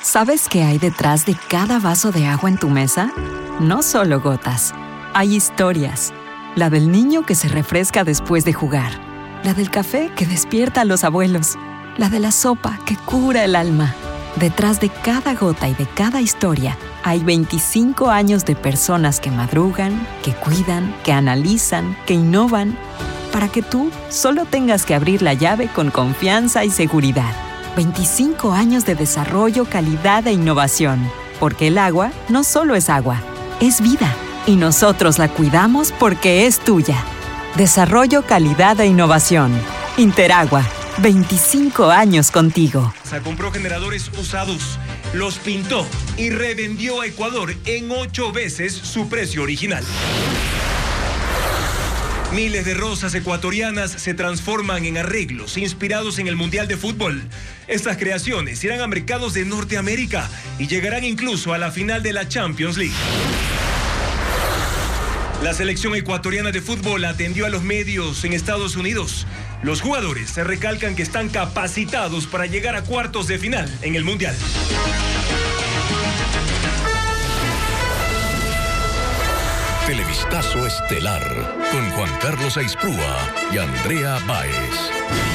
¿Sabes qué hay detrás de cada vaso de agua en tu mesa? No solo gotas. Hay historias. La del niño que se refresca después de jugar. La del café que despierta a los abuelos. La de la sopa que cura el alma. Detrás de cada gota y de cada historia hay 25 años de personas que madrugan, que cuidan, que analizan, que innovan, para que tú solo tengas que abrir la llave con confianza y seguridad. 25 años de desarrollo, calidad e innovación. Porque el agua no solo es agua, es vida. Y nosotros la cuidamos porque es tuya. Desarrollo, calidad e innovación. Interagua. 25 años contigo. Compró generadores usados, los pintó y revendió a Ecuador en 8 veces su precio original. Miles de rosas ecuatorianas se transforman en arreglos inspirados en el Mundial de Fútbol. Estas creaciones irán a mercados de Norteamérica y llegarán incluso a la final de la Champions League. La selección ecuatoriana de fútbol atendió a los medios en Estados Unidos. Los jugadores se recalcan que están capacitados para llegar a cuartos de final en el Mundial. Televistazo estelar con Juan Carlos Aisprúa y Andrea Báez.